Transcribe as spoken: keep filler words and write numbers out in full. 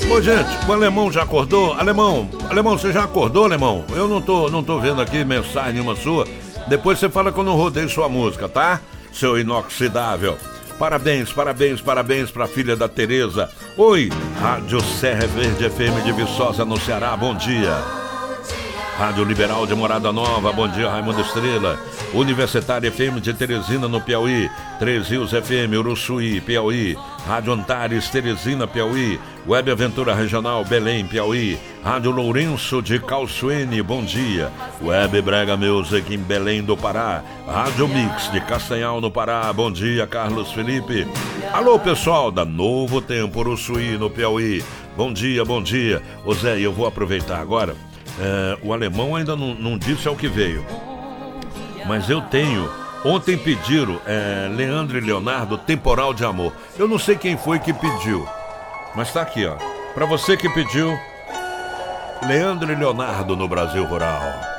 Ô, gente, o Alemão já acordou? Alemão, Alemão, você já acordou, Alemão? Eu não tô, não tô vendo aqui mensagem nenhuma sua. Depois você fala que eu não rodei sua música, tá? Seu inoxidável. Parabéns, parabéns, parabéns pra filha da Tereza. Oi, Rádio Serra Verde F M de Viçosa, no Ceará, bom dia. Rádio Liberal de Morada Nova, bom dia, Raimundo Estrela. Universitária F M de Teresina, no Piauí. Três Rios F M, Uruçuí, Piauí. Rádio Antares, Teresina, Piauí. Web Aventura Regional, Belém, Piauí. Rádio Lourenço de Calçuene, bom dia. Web Brega Music em Belém do Pará. Rádio Mix de Castanhal, no Pará, bom dia, Carlos Felipe. Alô, pessoal da Novo Tempo, Uruçuí, no Piauí. Bom dia, bom dia. Ô Zé, eu vou aproveitar agora. É, o Alemão ainda não, não disse ao que veio, mas eu tenho. Ontem pediram é, Leandro e Leonardo, Temporal de Amor. Eu não sei quem foi que pediu, mas tá aqui, ó. Pra você que pediu, Leandro e Leonardo no Brasil Rural.